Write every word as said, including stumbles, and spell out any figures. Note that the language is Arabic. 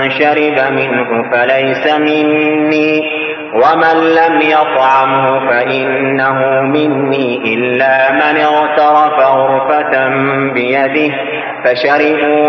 شرب منه فليس مني ومن لم يطعمه فإنه مني إلا من اغترف غرفة بيده فشربوا